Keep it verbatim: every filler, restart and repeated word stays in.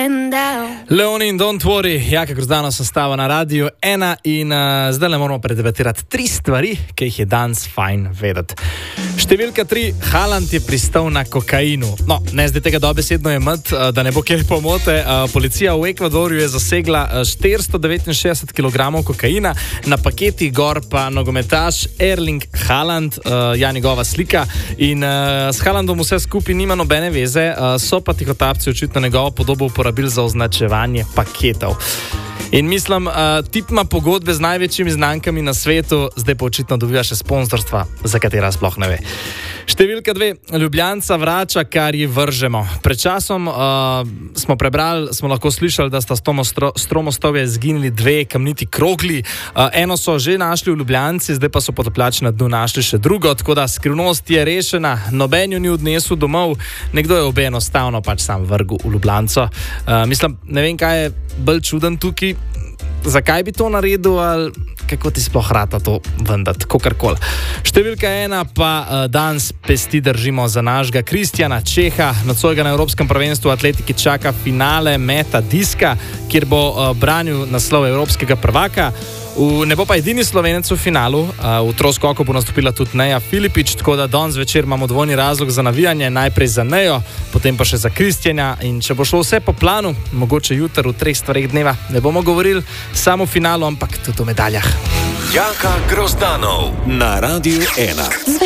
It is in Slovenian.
and down. Leoni in Don't Worry, Jaka Grozdano sestava na radiju ena in uh, zdaj le moramo predebatirati tri stvari, ki jih je danes fajn vedeti. Številka tri, Haaland je pristal na kokainu. No, ne zdaj tega dobesedno je mat, uh, da ne bo kjer pomote. Uh, policija v Ekvadorju je zasegla uh, štiristo devetinšestdeset kilogramov kokaina, na paketi gor pa nogometaš Erling Haaland, uh, ja njegova slika. In uh, s Haalandom vse skupaj nima nobene veze, uh, so pa tihotapci očitno njegovo podobo uporabili za označevanje paketov. In mislim, uh, tip ima pogodbe z največjimi znankami na svetu, zdaj pa očitno dobiva še sponzorstva, za katera sploh ne ve. Številka dve, Ljubljanca vrača, kar ji vržemo. Pred časom uh, smo prebrali, smo lahko slišali, da sta s Stromostovje zginili dve kamniti krogli. Uh, eno so že našli v Ljubljanci, zdaj pa so potapljači na dnu našli še drugo, tako da skrivnost je rešena, noben jo ni odnesel domov, nekdo je obe enostavno pač sam vrgel v Ljubljanco. Uh, mislim, ne vem, kaj je bolj čuden tukaj, zakaj bi to naredil ali kako ti sploh rata to vendati, kakorkoli. Številka ena pa uh, danes pesti držimo za našega Kristjana Čeha. Nocojga na Evropskem prvenstvu atletiki čaka finale meta diska, kjer bo uh, branil naslov evropskega prvaka. V, ne bo pa edini Slovenec v finalu, uh, v troskoku bo nastopila tudi Neja Filipič, tako da danes večer imamo dvojni razlog za navijanje, najprej za Nejo, potem pa še za Kristjana. In če bo šlo vse po planu, mogoče jutri v treh stvareh dneva ne bomo govorili samo o finalu, ampak tudi o medaljah. Jaka Grozdanov na Radiu ena.